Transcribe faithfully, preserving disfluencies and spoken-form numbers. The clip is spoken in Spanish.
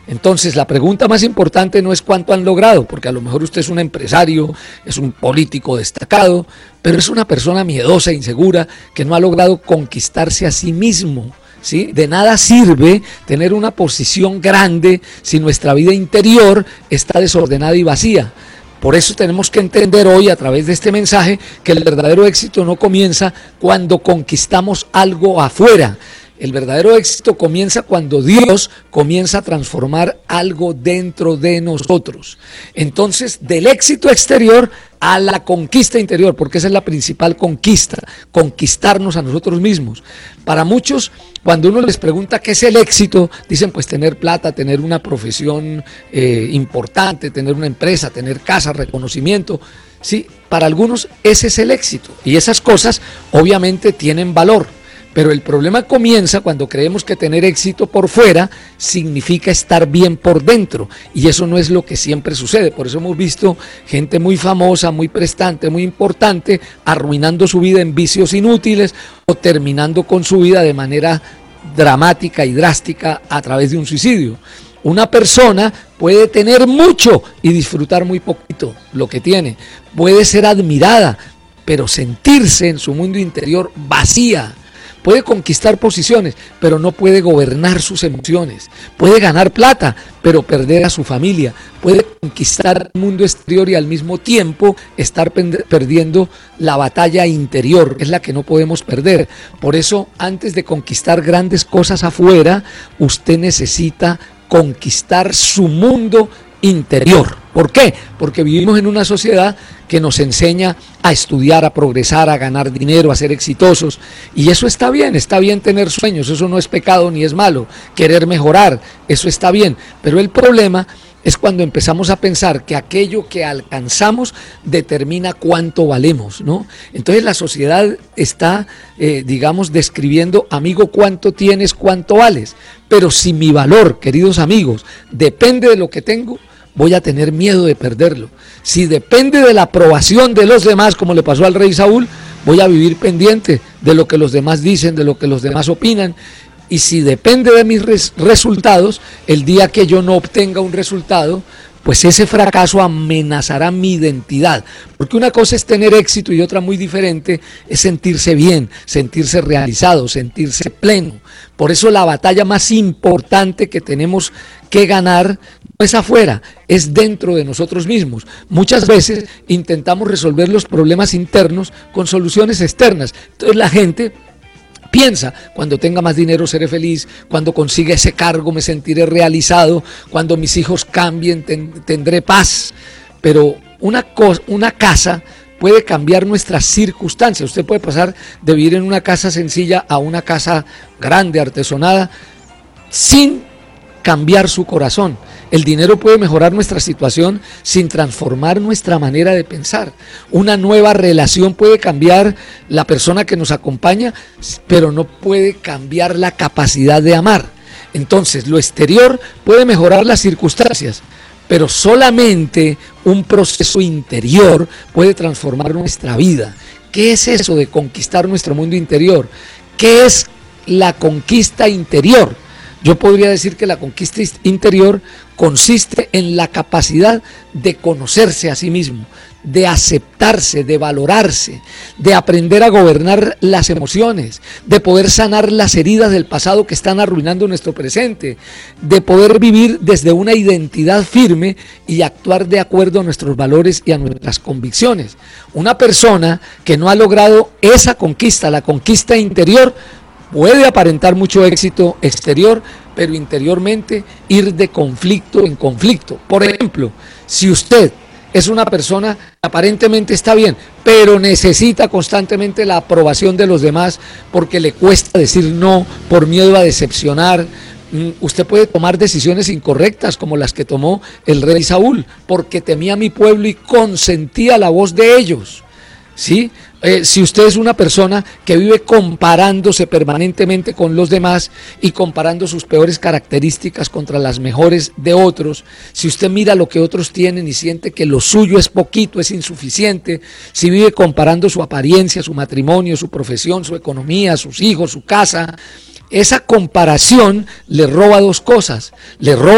Entonces, la pregunta más importante no es cuánto han logrado, porque a lo mejor usted es un empresario, es un político destacado, pero es una persona miedosa, insegura, que no ha logrado conquistarse a sí mismo, ¿sí? De nada sirve tener una posición grande si nuestra vida interior está desordenada y vacía. Por eso tenemos que entender hoy a través de este mensaje que el verdadero éxito no comienza cuando conquistamos algo afuera. El verdadero éxito comienza cuando Dios comienza a transformar algo dentro de nosotros. Entonces, del éxito exterior a la conquista interior, porque esa es la principal conquista, conquistarnos a nosotros mismos. Para muchos, cuando uno les pregunta qué es el éxito, dicen pues tener plata, tener una profesión eh, importante, tener una empresa, tener casa, reconocimiento. Sí, para algunos ese es el éxito y esas cosas obviamente tienen valor. Pero el problema comienza cuando creemos que tener éxito por fuera significa estar bien por dentro, y eso no es lo que siempre sucede. Por eso hemos visto gente muy famosa, muy prestante, muy importante, arruinando su vida en vicios inútiles o terminando con su vida de manera dramática y drástica a través de un suicidio. Una persona puede tener mucho y disfrutar muy poquito lo que tiene. Puede ser admirada, pero sentirse en su mundo interior vacía. Puede conquistar posiciones, pero no puede gobernar sus emociones. Puede ganar plata, pero perder a su familia. Puede conquistar el mundo exterior y al mismo tiempo estar perdiendo la batalla interior, es la que no podemos perder. Por eso, antes de conquistar grandes cosas afuera, usted necesita conquistar su mundo interior. ¿Por qué? Porque vivimos en una sociedad que nos enseña a estudiar, a progresar, a ganar dinero, a ser exitosos, y eso está bien, está bien tener sueños, eso no es pecado ni es malo, querer mejorar, eso está bien, pero el problema es cuando empezamos a pensar que aquello que alcanzamos determina cuánto valemos, ¿no? Entonces la sociedad está, eh, digamos, describiendo, amigo, cuánto tienes, cuánto vales, pero si mi valor, queridos amigos, depende de lo que tengo, voy a tener miedo de perderlo. Si depende de la aprobación de los demás, como le pasó al rey Saúl, voy a vivir pendiente de lo que los demás dicen, de lo que los demás opinan. Y si depende de mis res- resultados, el día que yo no obtenga un resultado, pues ese fracaso amenazará mi identidad. Porque una cosa es tener éxito y otra muy diferente es sentirse bien, sentirse realizado, sentirse pleno. Por eso la batalla más importante que tenemos que ganar no es afuera, es dentro de nosotros mismos. Muchas veces intentamos resolver los problemas internos con soluciones externas. Entonces la gente piensa, cuando tenga más dinero seré feliz, cuando consiga ese cargo me sentiré realizado, cuando mis hijos cambien ten, tendré paz. Pero una, cosa, una casa puede cambiar nuestras circunstancias. Usted puede pasar de vivir en una casa sencilla a una casa grande, artesonada, sin cambiar su corazón. El dinero puede mejorar nuestra situación sin transformar nuestra manera de pensar. Una nueva relación puede cambiar la persona que nos acompaña, pero no puede cambiar la capacidad de amar. Entonces, lo exterior puede mejorar las circunstancias, pero solamente un proceso interior puede transformar nuestra vida. ¿Qué es eso de conquistar nuestro mundo interior? ¿Qué es la conquista interior? Yo podría decir que la conquista interior consiste en la capacidad de conocerse a sí mismo, de aceptarse, de valorarse, de aprender a gobernar las emociones, de poder sanar las heridas del pasado que están arruinando nuestro presente, de poder vivir desde una identidad firme y actuar de acuerdo a nuestros valores y a nuestras convicciones. Una persona que no ha logrado esa conquista, la conquista interior, puede aparentar mucho éxito exterior, pero interiormente ir de conflicto en conflicto. Por ejemplo, si usted es una persona que aparentemente está bien, pero necesita constantemente la aprobación de los demás porque le cuesta decir no por miedo a decepcionar, usted puede tomar decisiones incorrectas como las que tomó el rey Saúl, porque temía a mi pueblo y consentía la voz de ellos. ¿Sí? Eh, si usted es una persona que vive comparándose permanentemente con los demás y comparando sus peores características contra las mejores de otros, si usted mira lo que otros tienen y siente que lo suyo es poquito, es insuficiente, si vive comparando su apariencia, su matrimonio, su profesión, su economía, sus hijos, su casa, esa comparación le roba dos cosas, le roba